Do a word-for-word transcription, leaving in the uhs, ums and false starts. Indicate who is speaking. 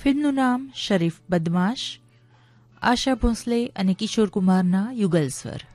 Speaker 1: ફિલ્મનું નામ શરીફ બદમાશ. આશા ભોંસલે અને કિશોર કુમારના યુગલ સ્વર.